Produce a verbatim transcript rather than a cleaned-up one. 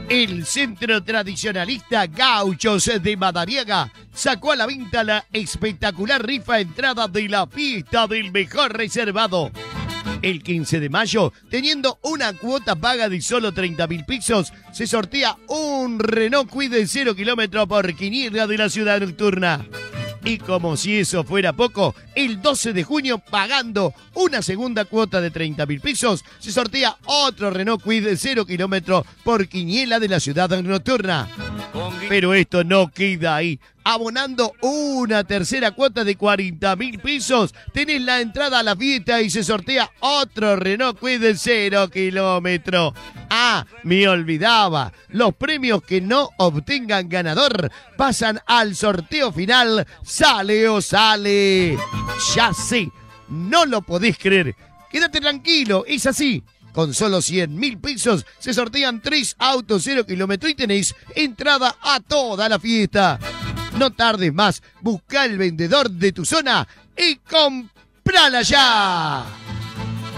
El centro tradicionalista Gauchos de Madariaga sacó a la venta la espectacular rifa entrada de la fiesta del mejor reservado. El quince de mayo, teniendo una cuota paga de solo treinta mil pesos, se sortea un Renault Kwid de cero kilómetros por quiniela de la ciudad nocturna. Y como si eso fuera poco, el doce de junio, pagando una segunda cuota de treinta mil pesos, se sortea otro Renault Kwid de cero kilómetros por quiniela de la ciudad nocturna. Pero esto no queda ahí. Abonando una tercera cuota de cuarenta mil pesos, tenés la entrada a la fiesta y se sortea otro Renault Kwid de cero kilómetros. Ah, me olvidaba. Los premios que no obtengan ganador pasan al sorteo final. Sale o sale. Ya sé, no lo podés creer. Quédate tranquilo, es así. Con solo cien mil pesos se sortean tres autos cero kilómetros y tenéis entrada a toda la fiesta. No tardes más, busca el vendedor de tu zona y comprala ya.